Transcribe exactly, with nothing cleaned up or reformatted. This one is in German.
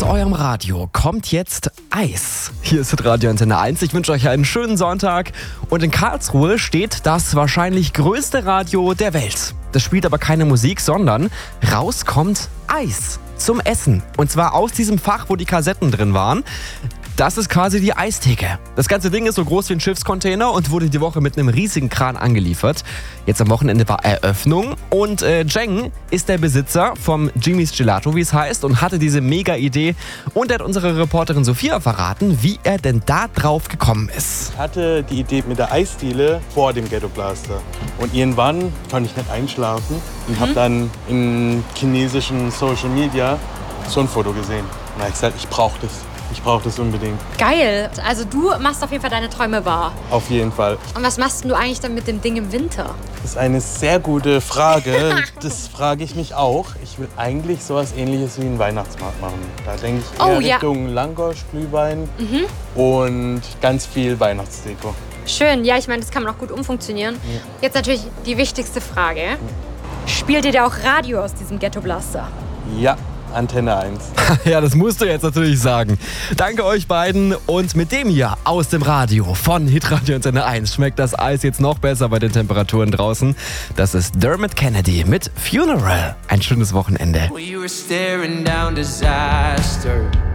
Aus eurem Radio kommt jetzt Eis. Hier ist Radio Antenne eins. Ich wünsche euch einen schönen Sonntag. Und in Karlsruhe steht das wahrscheinlich größte Radio der Welt. Das spielt aber keine Musik, sondern raus kommt Eis zum Essen. Und zwar aus diesem Fach, wo die Kassetten drin waren. Das ist quasi die Eistheke. Das ganze Ding ist so groß wie ein Schiffscontainer und wurde die Woche mit einem riesigen Kran angeliefert. Jetzt am Wochenende war Eröffnung und äh, Jeng ist der Besitzer vom Jimmy's Gelato, wie es heißt, und hatte diese mega Idee. Und er hat unsere Reporterin Sophia verraten, wie er denn da drauf gekommen ist. Ich hatte die Idee mit der Eisdiele vor dem Ghetto Blaster. Und irgendwann konnte ich nicht einschlafen und habe dann in chinesischen Social Media so ein Foto gesehen. Und da habe ich gesagt, ich brauche das. Ich brauche das unbedingt. Geil. Also du machst auf jeden Fall deine Träume wahr. Auf jeden Fall. Und was machst du eigentlich dann mit dem Ding im Winter? Das ist eine sehr gute Frage. Das frage ich mich auch. Ich will eigentlich sowas Ähnliches wie einen Weihnachtsmarkt machen. Da denke ich eher Oh, ja. Richtung Langosch, Glühwein und ganz viel Weihnachtsdeko. Schön. Ja, ich meine, das kann man auch gut umfunktionieren. Ja. Jetzt natürlich die wichtigste Frage. Spielt ihr da auch Radio aus diesem Ghetto Blaster? Ja. Antenne eins. Ja, das musst du jetzt natürlich sagen. Danke euch beiden. Und mit dem hier aus dem Radio von Hitradio Antenne eins schmeckt das Eis jetzt noch besser bei den Temperaturen draußen. Das ist Dermot Kennedy mit Funeral. Ein schönes Wochenende. We were staring down disaster.